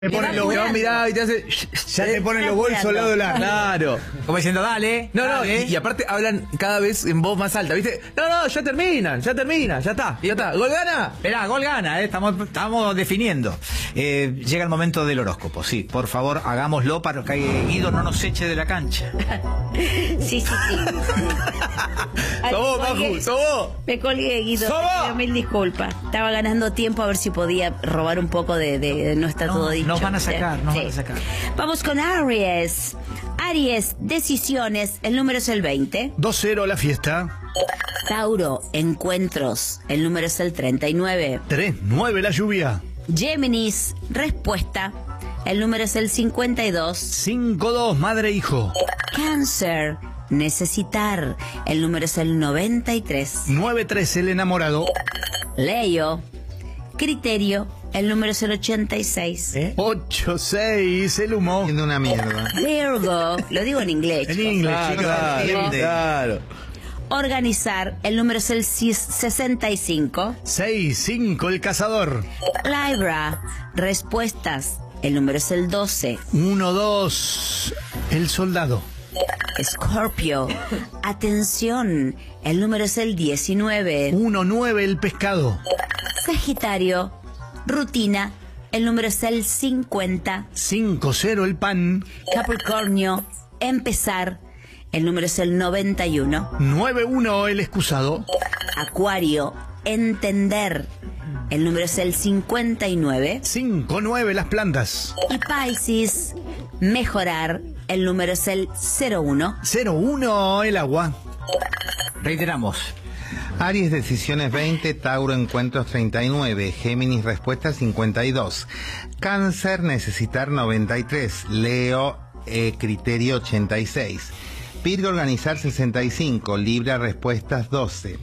Te ponen los bolsos, mirá, y te hace... Ya te ponen los bolsos al lado de la... Claro. Como diciendo, dale. No, dale. y aparte hablan cada vez en voz más alta, ¿viste? No, ya termina, ya está. ¿Gol gana? Esperá, gol gana, estamos definiendo. Llega el momento del horóscopo, sí. Por favor, hagámoslo para que Guido no nos eche de la cancha. Sí. ¡Sos vos, Maju! ¡Sos vos! Me colgué, Guido. ¡Sos vos! Te pido mil disculpas. Estaba ganando tiempo a ver si podía robar un poco de no está todo dicho. Nos van a sacar. Vamos con Aries. Aries, decisiones. El número es el 20. 2-0 la fiesta. Tauro, encuentros. El número es el 39. 3-9 la lluvia. Géminis, respuesta. El número es el 52. 5-2 madre e hijo. Cáncer, necesitar. El número es el 93. 9-3 el enamorado. Leo, criterio. El número es el 86. 8-6 el humo. Siendo una mierda. Virgo, lo digo en inglés. En chicos. inglés, chicos. Claro. Organizar, el número es el 65. 6-5 el cazador. Libra, respuestas, el número es el 12. 1-2 el soldado. Escorpio, atención, el número es el 19. 1-9 el pescado. Sagitario, rutina, el número es el 50. 5-0 el pan. Capricornio, empezar, el número es el 91. 9-1 el excusado. Acuario, entender, el número es el 59. 5-9 las plantas. Y Piscis, mejorar, el número es el 01. 0-1 el agua. Reiteramos. Aries, decisiones 20, Tauro, encuentros 39, Géminis, respuesta 52, Cáncer, necesitar 93, Leo, criterio 86, Virgo, organizar 65, Libra, respuestas 12,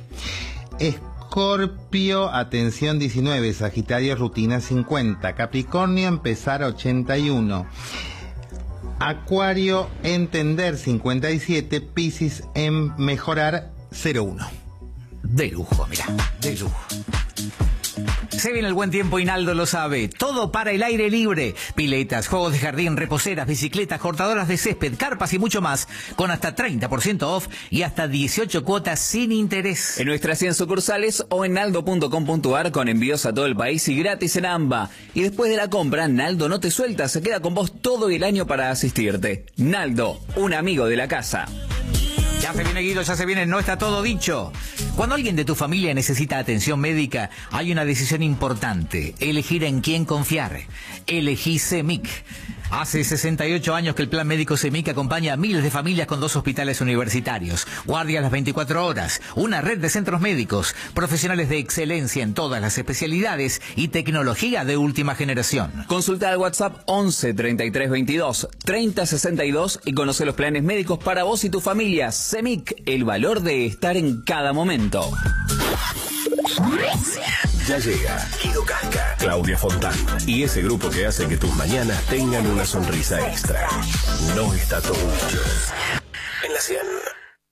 Escorpio, atención 19, Sagitario, rutina 50, Capricornio, empezar 81, Acuario, entender 57, Piscis, en mejorar 01. De lujo, mirá, de lujo. Se viene el buen tiempo y Naldo lo sabe. Todo para el aire libre. Piletas, juegos de jardín, reposeras, bicicletas, cortadoras de césped, carpas y mucho más. Con hasta 30% off y hasta 18 cuotas sin interés. En nuestras 100 sucursales o en naldo.com.ar con envíos a todo el país y gratis en AMBA. Y después de la compra, Naldo no te suelta, se queda con vos todo el año para asistirte. Naldo, un amigo de la casa. Ya se viene, Guido, ya se viene, no está todo dicho. Cuando alguien de tu familia necesita atención médica, hay una decisión importante: elegir en quién confiar. Elegí CEMIC. Hace 68 años que el Plan Médico CEMIC acompaña a miles de familias con 2 hospitales universitarios, guardias las 24 horas, una red de centros médicos, profesionales de excelencia en todas las especialidades y tecnología de última generación. Consulta al WhatsApp 11 33 22 30 62 y conoce los planes médicos para vos y tu familia. CEMIC, el valor de estar en cada momento. Ya llega Guido Casca, Claudia Fontán y ese grupo que hace que tus mañanas tengan una sonrisa extra. No está todo dicho. En la 100.